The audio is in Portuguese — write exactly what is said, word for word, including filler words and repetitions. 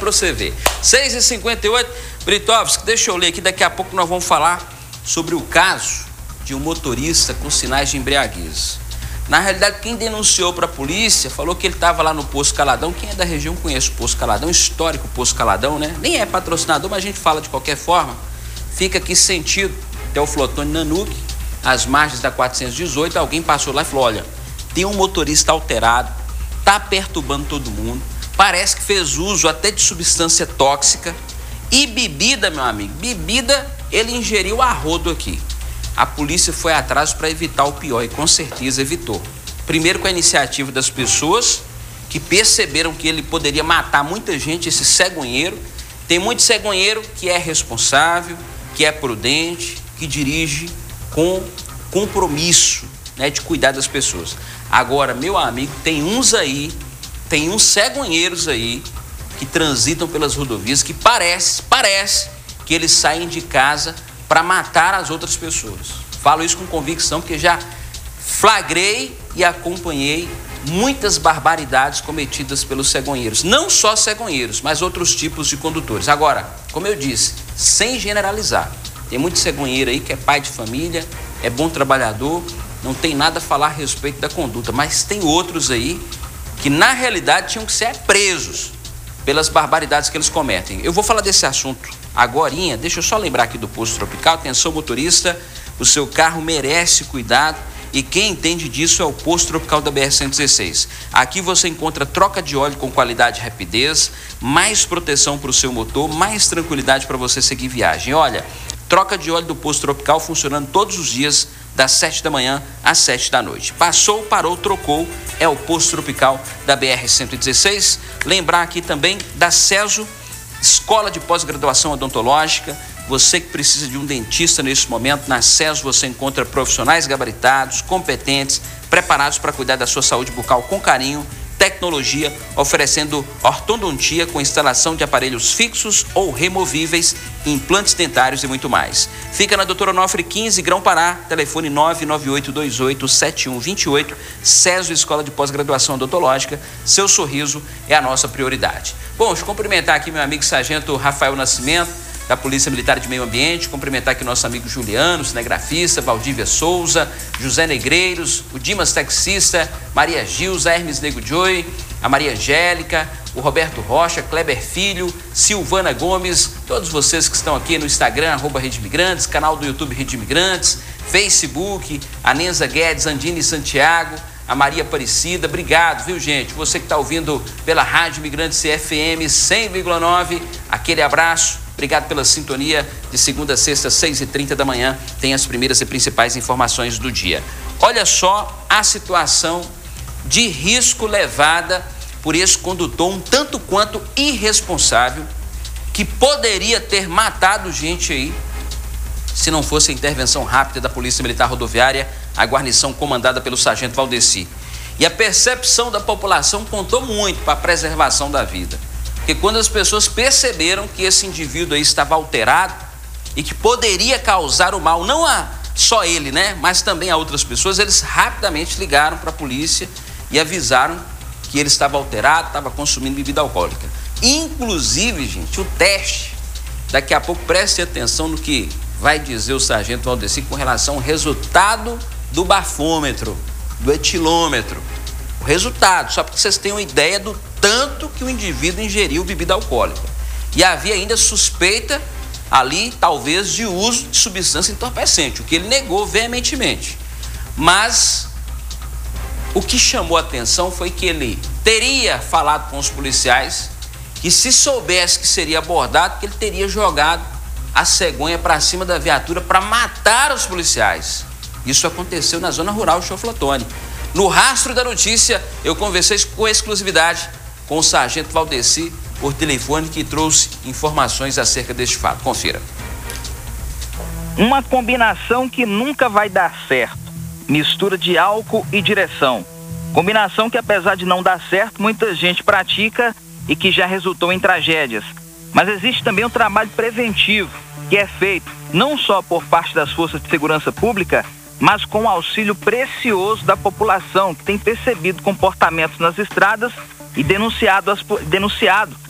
pra você ver. seis e cinquenta e oito, Britovski, deixa eu ler aqui, daqui a pouco nós vamos falar sobre o caso de um motorista com sinais de embriaguez. Na realidade, quem denunciou para a polícia falou que ele estava lá no Posto Caladão. Quem é da região conhece o Posto Caladão, histórico Posto Caladão, né? Nem é patrocinador, mas a gente fala de qualquer forma. Fica aqui sentido, até o Flotone Nanuque, às margens da quatrocentos e dezoito, alguém passou lá e falou, olha, tem um motorista alterado, tá perturbando todo mundo, parece que fez uso até de substância tóxica e bebida, meu amigo, bebida ele ingeriu a rodo aqui. A polícia foi atrás para evitar o pior e com certeza evitou. Primeiro com a iniciativa das pessoas que perceberam que ele poderia matar muita gente, esse cegonheiro. Tem muito cegonheiro que é responsável, que é prudente, que dirige com compromisso, né, de cuidar das pessoas. Agora, meu amigo, tem uns aí, tem uns cegonheiros aí que transitam pelas rodovias que parece, parece que eles saem de casa para matar as outras pessoas. Falo isso com convicção porque já flagrei e acompanhei muitas barbaridades cometidas pelos cegonheiros. Não só cegonheiros, mas outros tipos de condutores. Agora, como eu disse, sem generalizar. Tem muito cegonheiro aí que é pai de família, é bom trabalhador, não tem nada a falar a respeito da conduta, mas tem outros aí que na realidade tinham que ser presos pelas barbaridades que eles cometem. Eu vou falar desse assunto agorinha, deixa eu só lembrar aqui do Posto Tropical. Atenção motorista, o seu carro merece cuidado e quem entende disso é o Posto Tropical da B R cento e dezesseis. Aqui você encontra troca de óleo com qualidade e rapidez, mais proteção para o seu motor, mais tranquilidade para você seguir viagem. Olha, troca de óleo do Posto Tropical funcionando todos os dias, das sete da manhã às sete da noite. Passou, parou, trocou, é o Posto Tropical da B R cento e dezesseis. Lembrar aqui também da CESO, Escola de Pós-Graduação Odontológica. Você que precisa de um dentista nesse momento, na CESO você encontra profissionais gabaritados, competentes, preparados para cuidar da sua saúde bucal com carinho, tecnologia, oferecendo ortodontia com instalação de aparelhos fixos ou removíveis, implantes dentários e muito mais. Fica na Doutor Onofre quinze, Grão-Pará, telefone nove nove oito dois oito sete um dois oito, CESO Escola de Pós-Graduação Odontológica, seu sorriso é a nossa prioridade. Bom, deixa eu cumprimentar aqui meu amigo Sargento Rafael Nascimento, da Polícia Militar de Meio Ambiente, cumprimentar aqui nosso amigo Juliano, cinegrafista, Valdívia Souza, José Negreiros, o Dimas Taxista, Maria Gilza, Hermes Nego Joy, a Maria Angélica, o Roberto Rocha, Kleber Filho, Silvana Gomes, todos vocês que estão aqui no Instagram, arroba Rede Imigrantes, canal do YouTube Rede Imigrantes, Facebook, a Nenza Guedes, Andine Santiago, a Maria Aparecida, obrigado, viu gente? Você que está ouvindo pela Rádio Imigrantes C F M cem vírgula nove, aquele abraço. Obrigado pela sintonia. De segunda a sexta, seis e trinta da manhã, tem as primeiras e principais informações do dia. Olha só a situação de risco levada por esse condutor um tanto quanto irresponsável, que poderia ter matado gente aí, se não fosse a intervenção rápida da Polícia Militar Rodoviária, a guarnição comandada pelo Sargento Valdeci. E a percepção da população contou muito para a preservação da vida. Porque quando as pessoas perceberam que esse indivíduo aí estava alterado e que poderia causar o mal, não a só ele, né, mas também a outras pessoas, eles rapidamente ligaram para a polícia e avisaram que ele estava alterado, estava consumindo bebida alcoólica. Inclusive, gente, o teste, daqui a pouco preste atenção no que vai dizer o Sargento Valdeci com relação ao resultado do bafômetro, do etilômetro. O resultado, só para que vocês tenham ideia do tanto que o indivíduo ingeriu bebida alcoólica. E havia ainda suspeita ali, talvez, de uso de substância entorpecente, o que ele negou veementemente. Mas o que chamou a atenção foi que ele teria falado com os policiais que, se soubesse que seria abordado, que ele teria jogado a cegonha para cima da viatura para matar os policiais. Isso aconteceu na zona rural de Choflotone. No rastro da notícia, eu conversei com exclusividade com o Sargento Valdeci por telefone, que trouxe informações acerca deste fato. Confira. Uma combinação que nunca vai dar certo. Mistura de álcool e direção. Combinação que, apesar de não dar certo, muita gente pratica e que já resultou em tragédias. Mas existe também um trabalho preventivo que é feito não só por parte das forças de segurança pública, mas com o auxílio precioso da população, que tem percebido comportamentos nas estradas e denunciado, as, denunciado